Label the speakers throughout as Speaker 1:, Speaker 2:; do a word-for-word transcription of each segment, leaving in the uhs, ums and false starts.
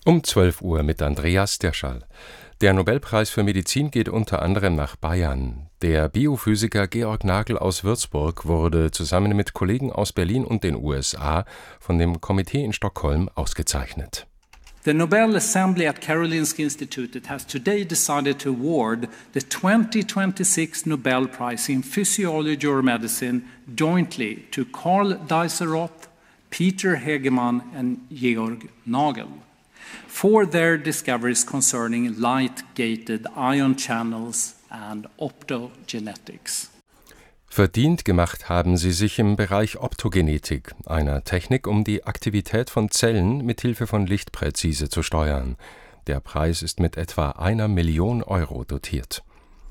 Speaker 1: Um zwölf Uhr mit Andreas Derschall. Der Nobelpreis für Medizin geht unter anderem nach Bayern. Der Biophysiker Georg Nagel aus Würzburg wurde zusammen mit Kollegen aus Berlin und den U S A von dem Komitee in Stockholm ausgezeichnet.
Speaker 2: The Nobel Assembly at Karolinska Institutet has today decided to award the twenty twenty-six Nobel Prize in Physiology or Medicine jointly to Karl Deisseroth, Peter Hegemann and Georg Nagel for their discoveries concerning light-gated ion channels and optogenetics.
Speaker 1: Verdient gemacht haben sie sich im Bereich Optogenetik, einer Technik, um die Aktivität von Zellen mit Hilfe von Licht präzise zu steuern. Der Preis ist mit etwa einer Million Euro dotiert.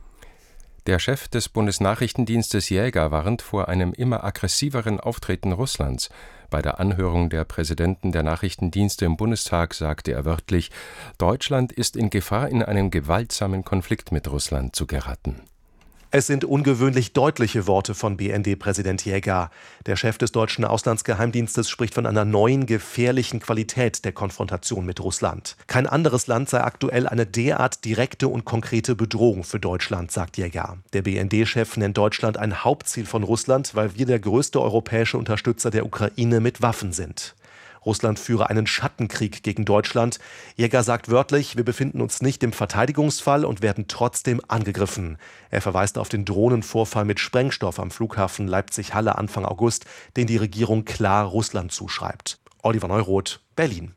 Speaker 1: Der Chef des Bundesnachrichtendienstes Jäger warnt vor einem immer aggressiveren Auftreten Russlands. Bei der Anhörung der Präsidenten der Nachrichtendienste im Bundestag sagte er wörtlich, Deutschland ist in Gefahr, in einen gewaltsamen Konflikt mit Russland zu geraten.
Speaker 3: Es sind ungewöhnlich deutliche Worte von B N D-Präsident Jäger. Der Chef des deutschen Auslandsgeheimdienstes spricht von einer neuen, gefährlichen Qualität der Konfrontation mit Russland. Kein anderes Land sei aktuell eine derart direkte und konkrete Bedrohung für Deutschland, sagt Jäger. Der B N D-Chef nennt Deutschland ein Hauptziel von Russland, weil wir der größte europäische Unterstützer der Ukraine mit Waffen sind. Russland führe einen Schattenkrieg gegen Deutschland. Jäger sagt wörtlich, wir befinden uns nicht im Verteidigungsfall und werden trotzdem angegriffen. Er verweist auf den Drohnenvorfall mit Sprengstoff am Flughafen Leipzig-Halle Anfang August, den die Regierung klar Russland zuschreibt. Oliver Neuroth, Berlin.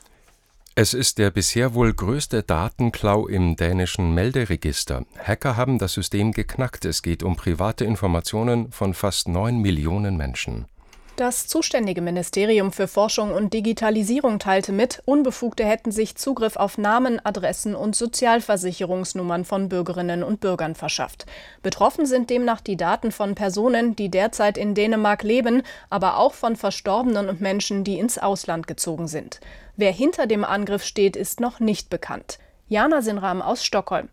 Speaker 1: Es ist der bisher wohl größte Datenklau im dänischen Melderegister. Hacker haben das System geknackt. Es geht um private Informationen von fast neun Millionen Menschen.
Speaker 4: Das zuständige Ministerium für Forschung und Digitalisierung teilte mit, Unbefugte hätten sich Zugriff auf Namen, Adressen und Sozialversicherungsnummern von Bürgerinnen und Bürgern verschafft. Betroffen sind demnach die Daten von Personen, die derzeit in Dänemark leben, aber auch von Verstorbenen und Menschen, die ins Ausland gezogen sind. Wer hinter dem Angriff steht, ist noch nicht bekannt. Jana Sinram aus Stockholm.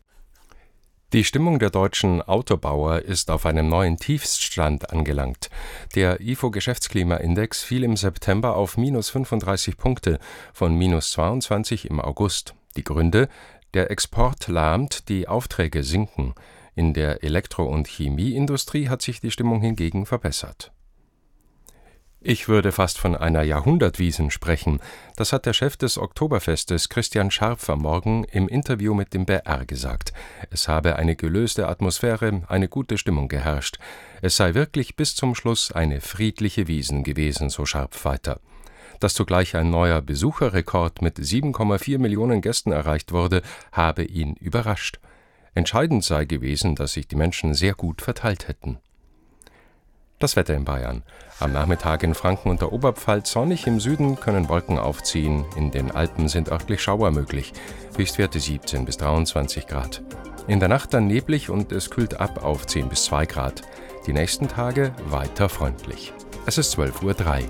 Speaker 1: Die Stimmung der deutschen Autobauer ist auf einem neuen Tiefststand angelangt. Der I F O-Geschäftsklimaindex fiel im September auf minus fünfunddreißig Punkte von minus zweiundzwanzig im August. Die Gründe? Der Export lahmt, die Aufträge sinken. In der Elektro- und Chemieindustrie hat sich die Stimmung hingegen verbessert. Ich würde fast von einer Jahrhundertwiesn sprechen. Das hat der Chef des Oktoberfestes Christian Scharpf am Morgen im Interview mit dem B R gesagt. Es habe eine gelöste Atmosphäre, eine gute Stimmung geherrscht. Es sei wirklich bis zum Schluss eine friedliche Wiesn gewesen, so Scharpf weiter. Dass zugleich ein neuer Besucherrekord mit sieben Komma vier Millionen Gästen erreicht wurde, habe ihn überrascht. Entscheidend sei gewesen, dass sich die Menschen sehr gut verteilt hätten. Das Wetter in Bayern. Am Nachmittag in Franken und der Oberpfalz sonnig, im Süden können Wolken aufziehen. In den Alpen sind örtlich Schauer möglich. Höchstwerte siebzehn bis dreiundzwanzig Grad. In der Nacht dann neblig und es kühlt ab auf zehn bis zwei Grad. Die nächsten Tage weiter freundlich. Es ist zwölf Uhr drei.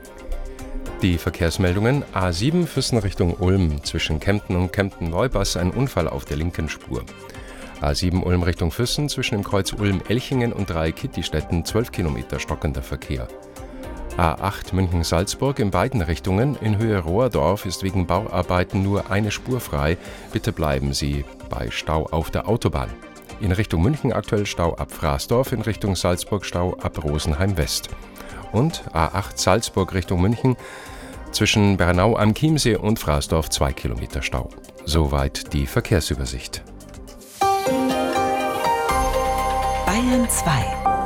Speaker 1: Die Verkehrsmeldungen: A sieben Füssen Richtung Ulm. Zwischen Kempten und Kempten-Neubas ein Unfall auf der linken Spur. A sieben Ulm Richtung Füssen, zwischen dem Kreuz Ulm-Elchingen und Drei-Kittistädten zwölf Kilometer stockender Verkehr. A acht München-Salzburg in beiden Richtungen, in Höhe Rohrdorf ist wegen Bauarbeiten nur eine Spur frei. Bitte bleiben Sie bei Stau auf der Autobahn. In Richtung München aktuell Stau ab Fraßdorf, in Richtung Salzburg Stau ab Rosenheim West. Und A acht Salzburg Richtung München, zwischen Bernau am Chiemsee und Fraßdorf zwei Kilometer Stau. Soweit die Verkehrsübersicht.
Speaker 5: Bayern zwei.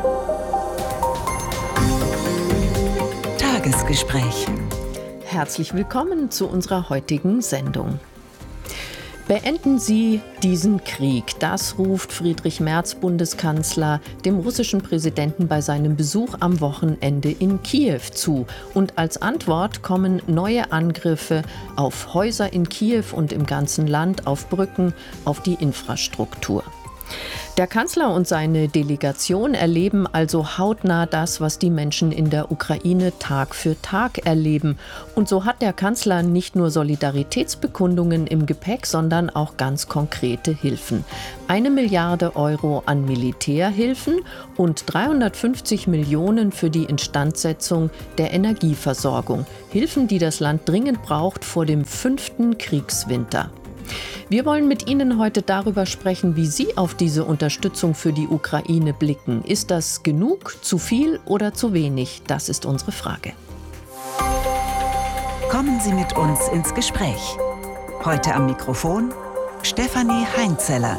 Speaker 5: Tagesgespräch.
Speaker 6: Herzlich willkommen zu unserer heutigen Sendung. Beenden Sie diesen Krieg, das ruft Friedrich Merz, Bundeskanzler, dem russischen Präsidenten bei seinem Besuch am Wochenende in Kiew zu. Und als Antwort kommen neue Angriffe auf Häuser in Kiew und im ganzen Land, auf Brücken, auf die Infrastruktur. Der Kanzler und seine Delegation erleben also hautnah das, was die Menschen in der Ukraine Tag für Tag erleben. Und so hat der Kanzler nicht nur Solidaritätsbekundungen im Gepäck, sondern auch ganz konkrete Hilfen. Eine Milliarde Euro an Militärhilfen und dreihundertfünfzig Millionen für die Instandsetzung der Energieversorgung. Hilfen, die das Land dringend braucht vor dem fünften Kriegswinter. Wir wollen mit Ihnen heute darüber sprechen, wie Sie auf diese Unterstützung für die Ukraine blicken. Ist das genug, zu viel oder zu wenig? Das ist unsere Frage.
Speaker 5: Kommen Sie mit uns ins Gespräch. Heute am Mikrofon Stefanie Heinzeller.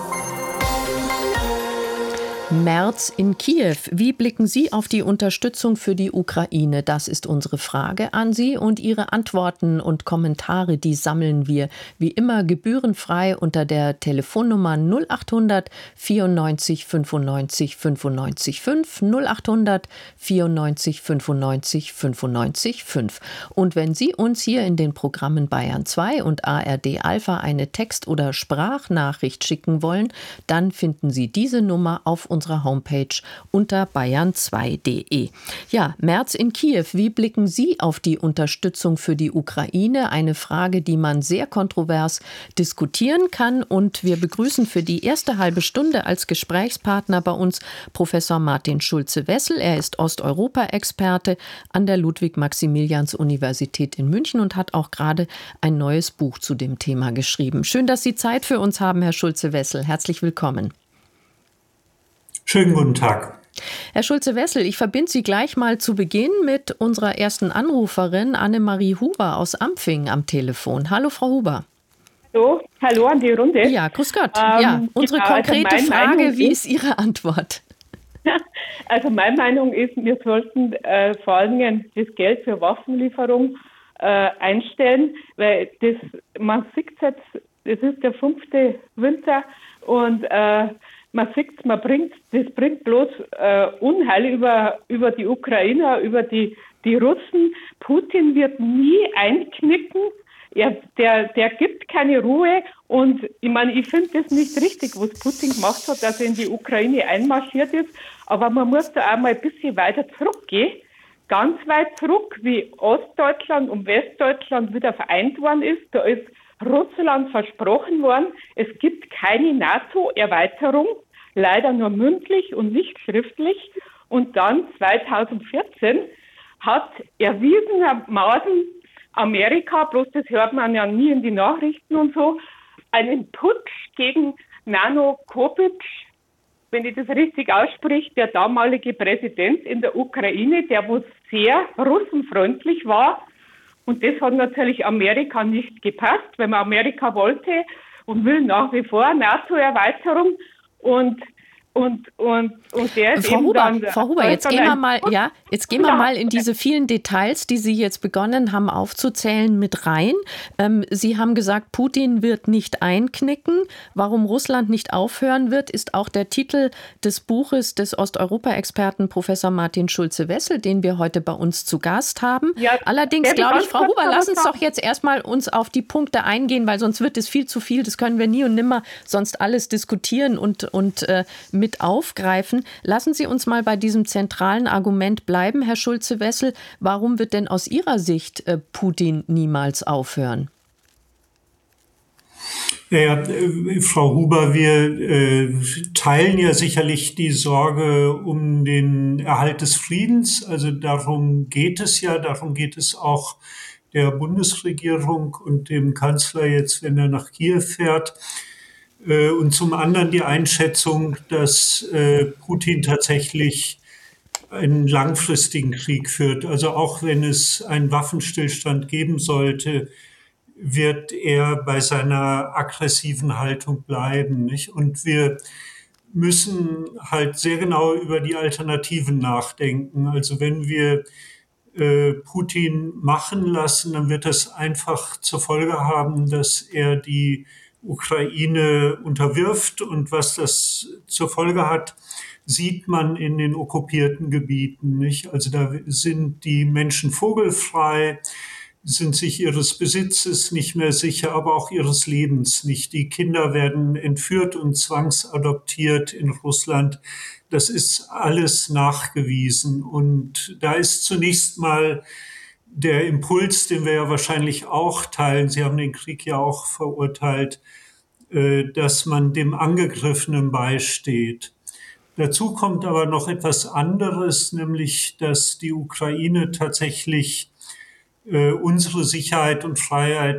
Speaker 6: März in Kiew. Wie blicken Sie auf die Unterstützung für die Ukraine? Das ist unsere Frage an Sie und Ihre Antworten und Kommentare, die sammeln wir wie immer gebührenfrei unter der Telefonnummer null acht hundert vierundneunzig fünfundneunzig fünfundneunzig fünf, null acht hundert vierundneunzig fünfundneunzig fünfundneunzig fünf. Und wenn Sie uns hier in den Programmen Bayern zwei und A R D Alpha eine Text- oder Sprachnachricht schicken wollen, dann finden Sie diese Nummer auf unserer unserer Homepage unter bayern zwei punkt de. Ja, März in Kiew. Wie blicken Sie auf die Unterstützung für die Ukraine? Eine Frage, die man sehr kontrovers diskutieren kann. Und wir begrüßen für die erste halbe Stunde als Gesprächspartner bei uns Professor Martin Schulze-Wessel. Er ist Osteuropa-Experte an der Ludwig-Maximilians-Universität in München und hat auch gerade ein neues Buch zu dem Thema geschrieben. Schön, dass Sie Zeit für uns haben, Herr Schulze-Wessel. Herzlich willkommen.
Speaker 7: Schönen guten Tag.
Speaker 6: Herr Schulze-Wessel, ich verbinde Sie gleich mal zu Beginn mit unserer ersten Anruferin, Annemarie Huber aus Ampfing am Telefon. Hallo, Frau Huber.
Speaker 8: Hallo, hallo an die Runde.
Speaker 6: Ja, grüß Gott. Ähm, ja, unsere genau, konkrete also Frage, Meinung wie ist Ihre Antwort?
Speaker 8: Also meine Meinung ist, wir sollten äh, vor allen Dingen das Geld für Waffenlieferung äh, einstellen, weil das, man sieht jetzt, es ist der fünfte Winter und äh, man sieht, man bringt, das bringt bloß äh, Unheil über, über die Ukrainer, über die, die Russen. Putin wird nie einknicken. Er, der, der gibt keine Ruhe. Und ich meine, ich finde das nicht richtig, was Putin gemacht hat, dass er in die Ukraine einmarschiert ist. Aber man muss da auch mal ein bisschen weiter zurückgehen. Ganz weit zurück, wie Ostdeutschland und Westdeutschland wieder vereint worden ist. Da ist Russland versprochen worden, es gibt keine NATO-Erweiterung, leider nur mündlich und nicht schriftlich. Und dann zweitausendvierzehn hat erwiesenermaßen Amerika, bloß das hört man ja nie in die Nachrichten und so, einen Putsch gegen Janukowytsch, wenn ich das richtig ausspreche, der damalige Präsident in der Ukraine, der wohl sehr russenfreundlich war. Und das hat natürlich Amerika nicht gepasst, weil man Amerika wollte und will nach wie vor NATO-Erweiterung und Und, und, und der ist
Speaker 6: Frau
Speaker 8: eben
Speaker 6: Huber,
Speaker 8: dann,
Speaker 6: Frau Huber, jetzt gehen wir mal, ja, jetzt gehen wir mal in diese vielen Details, die Sie jetzt begonnen haben aufzuzählen, mit rein. Ähm, Sie haben gesagt, Putin wird nicht einknicken. Warum Russland nicht aufhören wird, ist auch der Titel des Buches des Osteuropa-Experten Professor Martin Schulze-Wessel, den wir heute bei uns zu Gast haben. Ja, Allerdings glaube ich, Frau Huber, lass uns doch jetzt erstmal uns auf die Punkte eingehen, weil sonst wird es viel zu viel. Das können wir nie und nimmer sonst alles diskutieren und, und äh, mit aufgreifen. Lassen Sie uns mal bei diesem zentralen Argument bleiben, Herr Schulze-Wessel. Warum wird denn aus Ihrer Sicht äh, Putin niemals aufhören?
Speaker 7: Ja, äh, Frau Huber, wir äh, teilen ja sicherlich die Sorge um den Erhalt des Friedens. Also darum geht es ja, darum geht es auch der Bundesregierung und dem Kanzler jetzt, wenn er nach Kiew fährt. Und zum anderen die Einschätzung, dass äh, Putin tatsächlich einen langfristigen Krieg führt. Also auch wenn es einen Waffenstillstand geben sollte, wird er bei seiner aggressiven Haltung bleiben, nicht? Und wir müssen halt sehr genau über die Alternativen nachdenken. Also wenn wir äh, Putin machen lassen, dann wird das einfach zur Folge haben, dass er die Ukraine unterwirft, und was das zur Folge hat, sieht man in den okkupierten Gebieten, nicht? Also da sind die Menschen vogelfrei, sind sich ihres Besitzes nicht mehr sicher, aber auch ihres Lebens nicht. Die Kinder werden entführt und zwangsadoptiert in Russland. Das ist alles nachgewiesen. Und da ist zunächst mal der Impuls, den wir ja wahrscheinlich auch teilen, Sie haben den Krieg ja auch verurteilt, dass man dem Angegriffenen beisteht. Dazu kommt aber noch etwas anderes, nämlich dass die Ukraine tatsächlich unsere Sicherheit und Freiheit